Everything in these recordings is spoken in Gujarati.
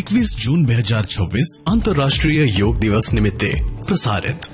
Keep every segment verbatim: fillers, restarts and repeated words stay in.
એકવીસ જૂન બે હજાર છવ્વીસ આંતરરાષ્ટ્રીય યોગ દિવસ નિમિત્તે પ્રસારિત.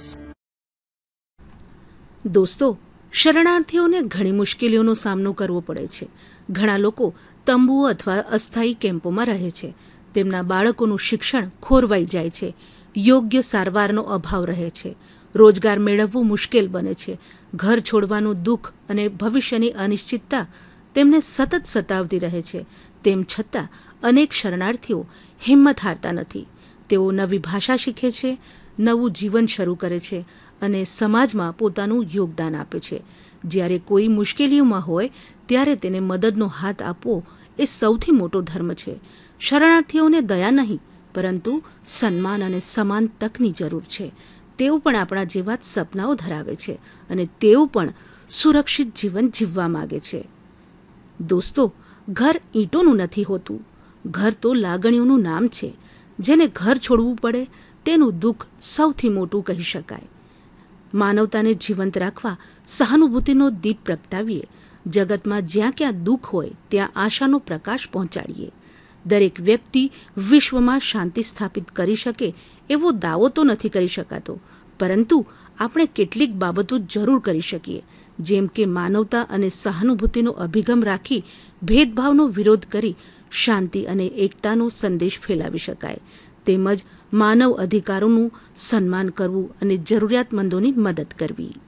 દોસ્તો, શરણાર્થીઓને ઘણી મુશ્કેલીઓનો સામનો કરવો પડે છે. ઘણા લોકો તંબુઓ અથવા અસ્થાયી કેમ્પોમાં રહે છે. તેમના બાળકોનું શિક્ષણ ખોરવાઈ જાય છે. યોગ્ય સારવારનો અભાવ રહે છે. રોજગાર મેળવવું મુશ્કેલ બને છે. ઘર છોડવાનું દુઃખ અને ભવિષ્યની અનિશ્ચિતતા તેમને સતત સતાવતી રહે છે. તેમ છતાં અનેક શરણાર્થીઓ હિંમત હારતા નથી. તેઓ નવી ભાષા શીખે છે, નવું જીવન શરૂ કરે છે અને સમાજમાં પોતાનું યોગદાન આપે છે. જ્યારે કોઈ મુશ્કેલીઓમાં હોય ત્યારે તેને મદદનો હાથ આપવો એ સૌથી મોટો ધર્મ છે. શરણાર્થીઓને દયા નહીં, પરંતુ સન્માન અને સમાન તકની જરૂર છે. તેઓ પણ આપણા જેવા જ સપનાઓ ધરાવે છે અને તેઓ પણ સુરક્ષિત જીવન જીવવા માગે છે. દોસ્તો, ઘર ઈંટોનું નથી હોતું. ઘર તો લાગણીઓનું નામ છે. જેને ઘર છોડવું પડે તેનું દુઃખ સૌથી મોટું કહી શકાય. માનવતાને જીવંત રાખવા સહાનુભૂતિનો દીપ પ્રગટાવીએ. જગતમાં જ્યાં ક્યાં દુઃખ હોય ત્યાં આશાનો પ્રકાશ પહોંચાડીએ. દરેક વ્યક્તિ વિશ્વમાં શાંતિ સ્થાપિત કરી શકે એવો દાવો તો નથી કરી શકાતો, પરંતુ આપણે કેટલીક બાબતો જરૂર કરી શકીએ, જેમ કે માનવતા અને સહાનુભૂતિનો અભિગમ રાખી ભેદભાવનો વિરોધ કરી શાંતિ અને એકતાનો સંદેશ ફેલાવી શકાય. તેમજ માનવ અધિકારોનું સન્માન કરવું અને જરૂરિયાતમંદોની મદદ કરવી.